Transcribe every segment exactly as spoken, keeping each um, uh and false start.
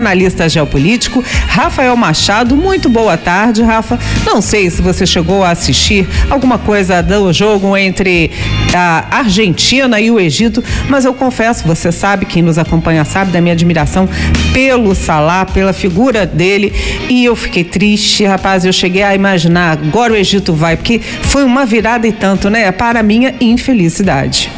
analista geopolítico, Rafael Machado. Muito boa tarde, Rafa. Não sei se você chegou a assistir alguma coisa do jogo entre a Argentina e o Egito, mas eu confesso, você sabe, quem nos acompanha sabe da minha admiração pelo Salah, pela figura dele, e eu fiquei triste, rapaz. Eu cheguei a imaginar, agora o Egito vai, porque foi uma virada e tanto, né? Para a minha infelicidade.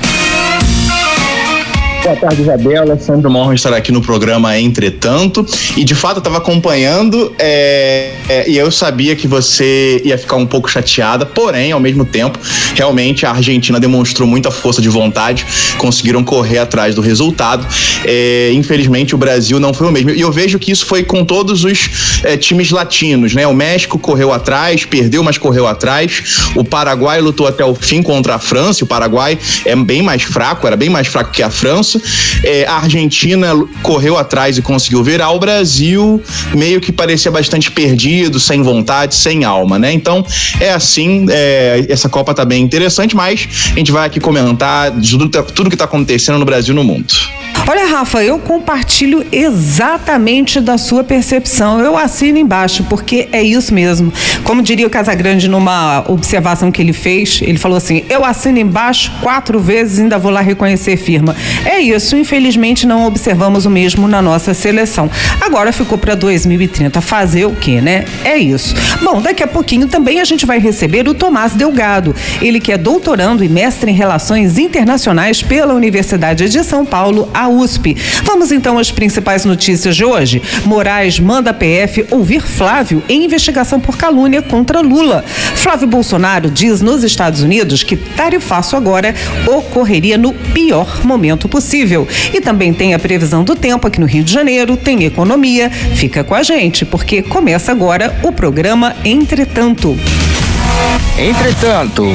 Boa tarde, Isabela. Sempre uma honra estar aqui no programa Entretanto. E de fato eu estava acompanhando é, é, e eu sabia que você ia ficar um pouco chateada, porém, ao mesmo tempo, realmente a Argentina demonstrou muita força de vontade, conseguiram correr atrás do resultado. É, infelizmente o Brasil não foi o mesmo. E eu vejo que isso foi com todos os é, times latinos, né? O México correu atrás, perdeu, mas correu atrás. O Paraguai lutou até o fim contra a França. O Paraguai é bem mais fraco, era bem mais fraco que a França. É, a Argentina correu atrás e conseguiu virar. O Brasil meio que parecia bastante perdido, sem vontade, sem alma, né? Então é assim, é, essa Copa tá bem interessante, mas a gente vai aqui comentar de tudo, tudo que tá acontecendo no Brasil e no mundo. Olha, Rafa, eu compartilho exatamente da sua percepção. Eu assino embaixo, porque é isso mesmo. Como diria o Casagrande numa observação que ele fez, ele falou assim: eu assino embaixo quatro vezes e ainda vou lá reconhecer firma. É isso, infelizmente não observamos o mesmo na nossa seleção. Agora ficou para dois mil e trinta fazer o quê, né? É isso. Bom, daqui a pouquinho também a gente vai receber o Tomás Delgado, ele que é doutorando e mestre em Relações Internacionais pela Universidade de São Paulo, a U S P. Vamos então às principais notícias de hoje. Moraes manda a P F ouvir Flávio em investigação por calúnia contra Lula. Flávio Bolsonaro diz nos Estados Unidos que tarifaço agora ocorreria no pior momento possível. E também tem a previsão do tempo aqui no Rio de Janeiro, tem economia. Fica com a gente, porque começa agora o programa Entretanto. Entretanto.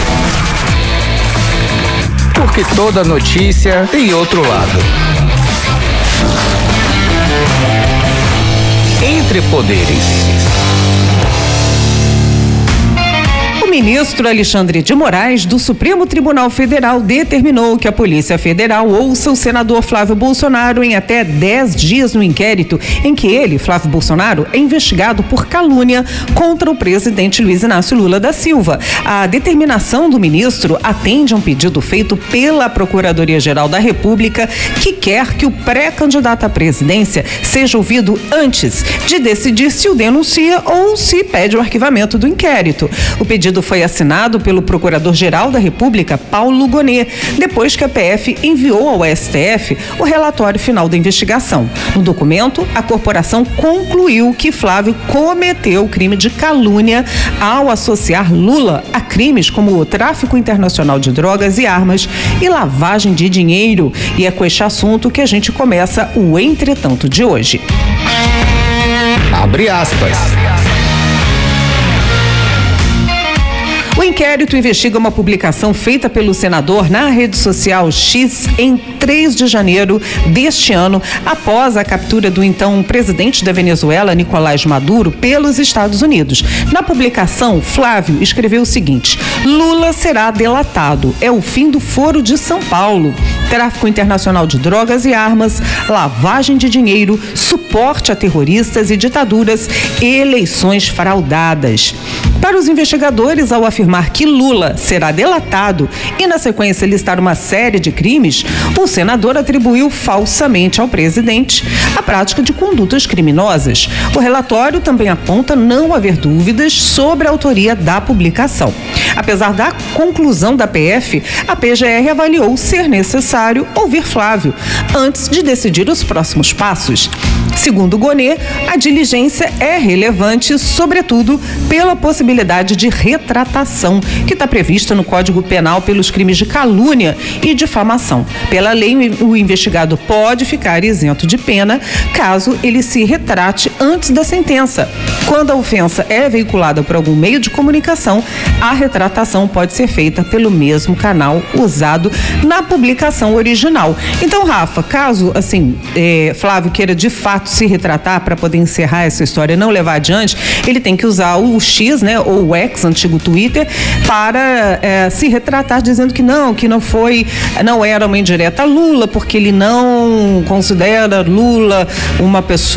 Porque toda notícia tem outro lado. Entre Poderes. O ministro Alexandre de Moraes, do Supremo Tribunal Federal, determinou que a Polícia Federal ouça o senador Flávio Bolsonaro em até dez dias no inquérito em que ele, Flávio Bolsonaro, é investigado por calúnia contra o presidente Luiz Inácio Lula da Silva. A determinação do ministro atende a um pedido feito pela Procuradoria-Geral da República, que quer que o pré-candidato à presidência seja ouvido antes de decidir se o denuncia ou se pede o arquivamento do inquérito. O pedido foi assinado pelo Procurador-Geral da República, Paulo Gonet, depois que a P F enviou ao S T F o relatório final da investigação. No documento, a corporação concluiu que Flávio cometeu o crime de calúnia ao associar Lula a crimes como o tráfico internacional de drogas e armas e lavagem de dinheiro. E é com este assunto que a gente começa o Entretanto de hoje. Abre aspas. O inquérito investiga uma publicação feita pelo senador na rede social X em três de janeiro deste ano, após a captura do então presidente da Venezuela, Nicolás Maduro, pelos Estados Unidos. Na publicação, Flávio escreveu o seguinte: Lula será delatado. É o fim do Foro de São Paulo. Tráfico internacional de drogas e armas, lavagem de dinheiro, suporte a terroristas e ditaduras, eleições fraudadas. Para os investigadores, ao afirmar que Lula será delatado e, na sequência, listar uma série de crimes, o senador atribuiu falsamente ao presidente a prática de condutas criminosas. O relatório também aponta não haver dúvidas sobre a autoria da publicação. Apesar da conclusão da P F, a P G R avaliou ser necessário ouvir Flávio antes de decidir os próximos passos. Segundo Gonet, a diligência é relevante, sobretudo pela possibilidade de retratação, que está prevista no Código Penal pelos crimes de calúnia e difamação. Pela lei, o investigado pode ficar isento de pena caso ele se retrate antes da sentença. Quando a ofensa é veiculada por algum meio de comunicação, a retratação pode ser feita pelo mesmo canal usado na publicação original. Então, Rafa, caso, assim, é, Flávio queira de fato se retratar para poder encerrar essa história e não levar adiante, ele tem que usar o X, né, ou o X, antigo Twitter, para é, se retratar dizendo que não, que não foi, não era uma indireta a Lula, porque ele não considera Lula uma pessoa